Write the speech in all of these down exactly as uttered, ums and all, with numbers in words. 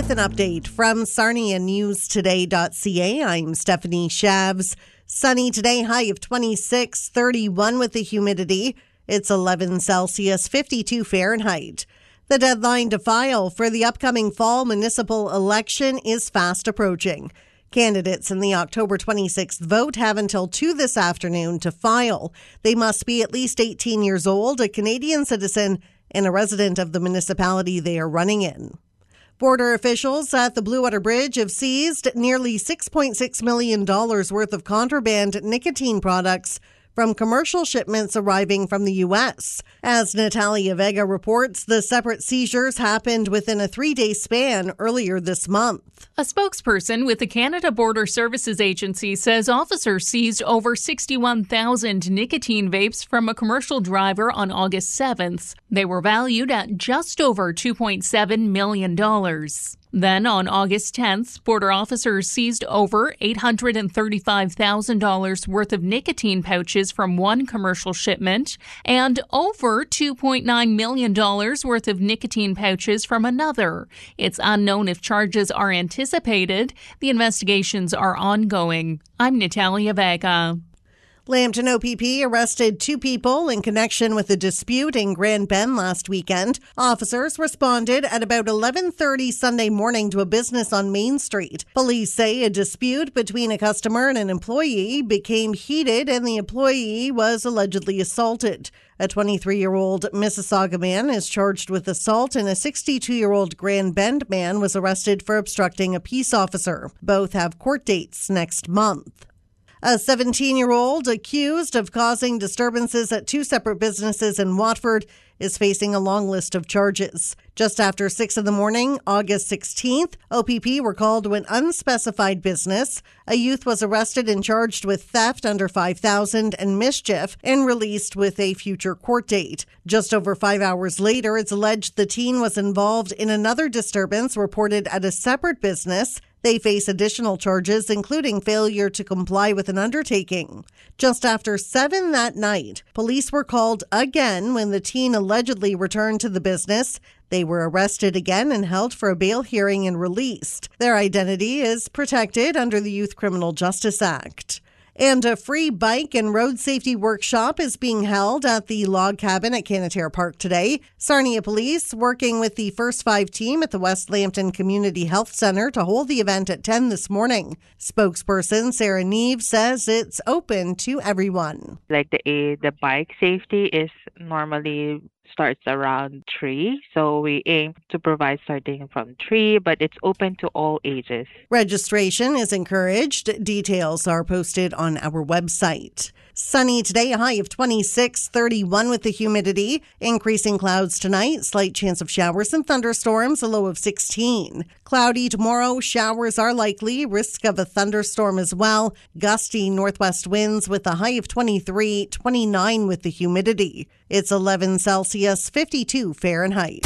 With an update from Sarnia News Today dot C A, I'm Stephanie Shavs. Sunny today, high of twenty-six, thirty-one with the humidity. It's eleven Celsius, fifty-two Fahrenheit. The deadline to file for the upcoming fall municipal election is fast approaching. Candidates in the October twenty-sixth vote have until two this afternoon to file. They must be at least eighteen years old, a Canadian citizen, and a resident of the municipality they are running in. Border officials at the Blue Water Bridge have seized nearly six point six million dollars worth of contraband nicotine products from commercial shipments arriving from the U S. As Natalia Vega reports, the separate seizures happened within a three-day span earlier this month. A spokesperson with the Canada Border Services Agency says officers seized over sixty-one thousand nicotine vapes from a commercial driver on August seventh. They were valued at just over two point seven million dollars. Then, on August tenth, border officers seized over eight hundred thirty-five thousand dollars worth of nicotine pouches from one commercial shipment and over two point nine million dollars worth of nicotine pouches from another. It's unknown if charges are anticipated. The investigations are ongoing. I'm Natalia Vega. Lambton O P P arrested two people in connection with a dispute in Grand Bend last weekend. Officers responded at about eleven thirty Sunday morning to a business on Main Street. Police say a dispute between a customer and an employee became heated and the employee was allegedly assaulted. A twenty-three-year-old Mississauga man is charged with assault and a sixty-two-year-old Grand Bend man was arrested for obstructing a peace officer. Both have court dates next month. A seventeen-year-old accused of causing disturbances at two separate businesses in Watford is facing a long list of charges. Just after six in the morning, August sixteenth, O P P were called to an unspecified business. A youth was arrested and charged with theft under five thousand dollars and mischief and released with a future court date. Just over five hours later, it's alleged the teen was involved in another disturbance reported at a separate business. They face additional charges, including failure to comply with an undertaking. Just after seven that night, police were called again when the teen allegedly returned to the business. They were arrested again and held for a bail hearing and released. Their identity is protected under the Youth Criminal Justice Act. And a free bike and road safety workshop is being held at the log cabin at Canatair Park today. Sarnia Police working with the First Five team at the West Lambton Community Health Centre to hold the event at ten this morning. Spokesperson Sarah Neve says it's open to everyone. Like the the bike safety is normally starts around three, so we aim to provide starting from three, but it's open to all ages. Registration is encouraged. Details are posted on our website. Sunny today, a high of twenty-six, thirty-one with the humidity. Increasing clouds tonight, slight chance of showers and thunderstorms, a low of sixteen. Cloudy tomorrow, showers are likely, risk of a thunderstorm as well. Gusty northwest winds with a high of twenty-three, twenty-nine with the humidity. It's eleven Celsius, fifty-two Fahrenheit.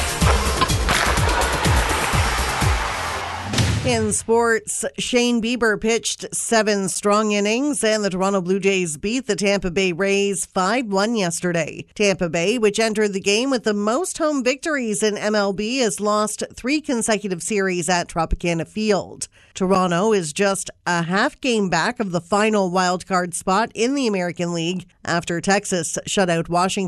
In sports, Shane Bieber pitched seven strong innings and the Toronto Blue Jays beat the Tampa Bay Rays five one yesterday. Tampa Bay, which entered the game with the most home victories in M L B, has lost three consecutive series at Tropicana Field. Toronto is just a half game back of the final wildcard spot in the American League after Texas shut out Washington